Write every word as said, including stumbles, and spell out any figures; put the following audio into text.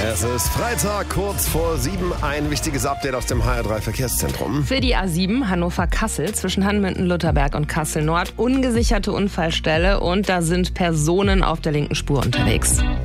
Es ist Freitag, kurz vor sieben. Ein wichtiges Update aus dem H R drei Verkehrszentrum. Für die A sieben Hannover-Kassel zwischen Hanmünden, Lutherberg und Kassel-Nord ungesicherte Unfallstelle und da sind Personen auf der linken Spur unterwegs.